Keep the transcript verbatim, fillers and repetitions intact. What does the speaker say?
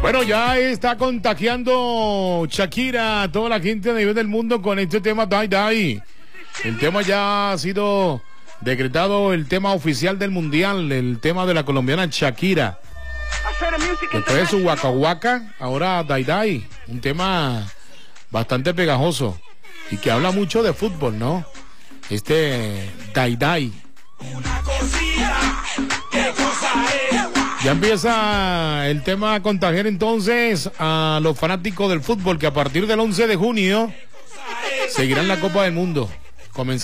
Bueno, ya está contagiando Shakira a toda la gente a nivel del mundo con este tema Die Die. El tema ya ha sido decretado el tema oficial del mundial, el tema de la colombiana Shakira. Después de su Waka Waka, ahora Die Die, un tema bastante pegajoso y que habla mucho de fútbol, ¿no? Este Die Die. Ya empieza el tema a contagiar entonces a los fanáticos del fútbol que a partir del once de junio seguirán la Copa del Mundo. Comenzará